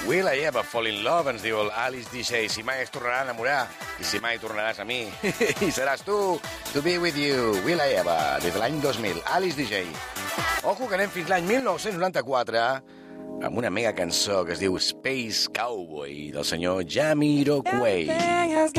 Will I ever fall in love, ens diu el Alice DJ. Si mai es tornarà a enamorar i si mai tornaràs a mi. I seràs tu, to be with you. Will I ever, des de l'any 2000. Alice DJ. Ojo que anem fins l'any 1994 amb una mega cançó que es diu Space Cowboy del senyor Jamiroquai.